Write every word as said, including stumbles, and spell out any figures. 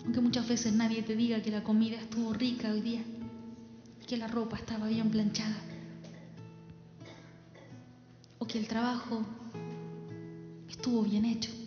Aunque muchas veces nadie te diga que la comida estuvo rica hoy día, que la ropa estaba bien planchada, o que el trabajo estuvo bien hecho.